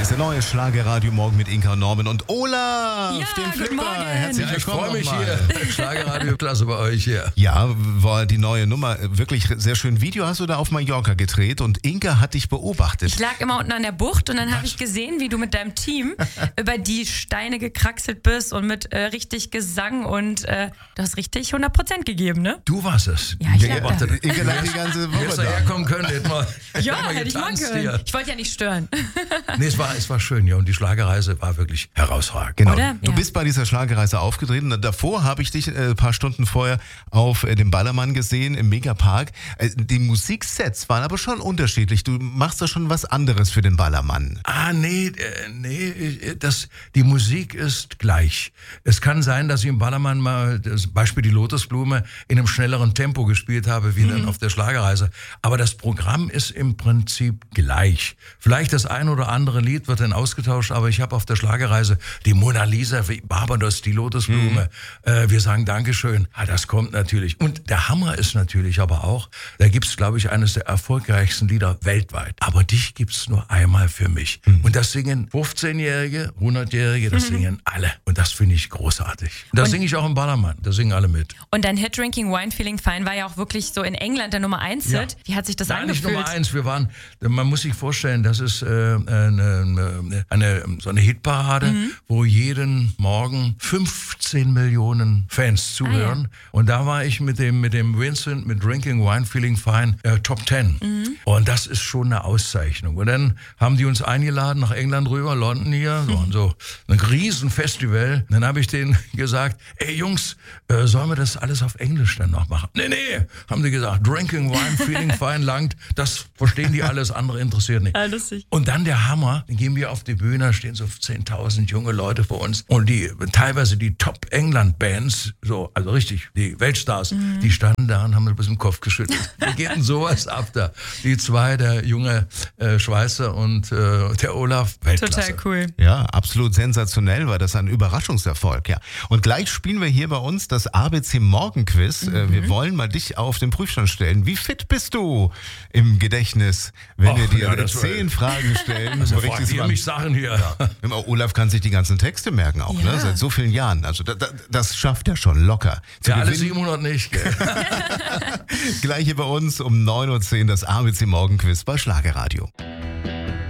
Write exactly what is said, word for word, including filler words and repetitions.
ist der neue Schlagerradio Morgen mit Inka, Norman und Olaf, Ja, den guten Flipper. Morgen. Herzlich Ja, ich willkommen freue mich nochmal. hier. Schlagerradio, klasse bei euch hier. Ja, war die neue Nummer. Wirklich sehr schön. Video hast du da auf Mallorca gedreht und Inka hat dich beobachtet. Ich lag immer unten an der Bucht und dann habe ich gesehen, wie du mit deinem Team über die Steine gekraxelt bist und mit äh, richtig Gesang und äh, du hast richtig hundert Prozent gegeben, ne? Du warst es. Ja, ich Der lag da. beobachtet. Inka lag die ganze Woche Hättest du da. herkommen können, hätten wir, Ja, hätten wir hätte ich machen getanzt können. hier. Ich wollte ja nicht stören. Nee, es war, es war schön, ja. Und die Schlagerreise war wirklich herausragend. Genau. Oder? Du Ja. bist bei dieser Schlagerreise aufgetreten. Davor habe ich dich äh, ein paar Stunden vorher auf äh, dem Ballermann gesehen im Megapark. Äh, die Musiksets waren aber schon unterschiedlich. Du machst da schon was anderes für den Ballermann. Ah, nee, äh, nee, äh, das, die Musik ist gleich. Es kann sein, dass ich im Ballermann mal, das Beispiel die Lotusblume, in einem schnelleren Tempo gespielt habe, wie Mhm. dann auf der Schlagerreise. Aber das Programm ist im Prinzip gleich. Vielleicht das ein oder andere Lied wird dann ausgetauscht, aber ich habe auf der Schlagerreise die Mona Lisa, wie Barbados, die Lotusblume. Mhm. Äh, wir sagen Dankeschön. Ah, das kommt natürlich. Und der Hammer ist natürlich aber auch, da gibt's, glaube ich, eines der erfolgreichsten Lieder weltweit. Aber dich gibt's nur einmal für mich. Mhm. Und das singen fünfzehnjährige, hundertjährige, das mhm. singen alle. Und das finde ich großartig. Und das singe ich auch im Ballermann. Da singen alle mit. Und dein Hit Drinking Wine Feeling Fine war ja auch wirklich so in England der Nummer eins Hit. Ja. Wie hat sich das Nein, angefühlt? nicht Nummer eins. Wir waren, man muss sich vorstellen, das ist äh, eine, eine, so eine Hitparade, mhm. wo jeden Morgen fünfzehn Millionen Fans zuhören. Ah, ja. Und da war ich mit dem, mit dem Vincent, mit Drinking Wine Feeling Fine, äh, Top Ten. Mhm. Und das ist schon eine Auszeichnung. Und dann haben die uns eingeladen nach England rüber, London hier, so, und so ein Riesenfestival. Und dann habe ich denen gesagt, ey Jungs, äh, sollen wir das alles auf Englisch dann noch machen? Nee, nee, haben die gesagt, Drinking Wine Feeling Fine langt, das verstehen die alles, andere interessiert nicht. Ah, lustig. Und dann der Hammer, dann gehen wir auf die Bühne, da stehen so zehntausend junge Leute vor uns und die teilweise die Top-England-Bands, so, also richtig, die Weltstars, mhm. die standen da und haben ein bisschen den Kopf geschüttelt. Wie geht denn sowas ab da? Die zwei, der junge äh, Schweißer und äh, der Olaf, Weltklasse. Total cool. Ja, absolut sensationell war das, ein Überraschungserfolg, ja. Und gleich spielen wir hier bei uns das A B C Morgenquiz. Mhm. Wir wollen mal dich auf den Prüfstand stellen. Wie fit bist du im Gedächtnis, wenn Och, wir dir ja, zehn Fragen stellen? Also berichtest fragt ihr man- mich Sachen hier. Ja. Olaf kann sich die ganzen Texte merken auch, Ja. ne? Seit so vielen Jahren. Also da, da, das schafft er schon locker. Zu Ja, alle gewinnen- siebenhundert nicht, gell? Gleich hier bei uns um neun Uhr zehn das A B C Morgenquiz bei Schlagerradio.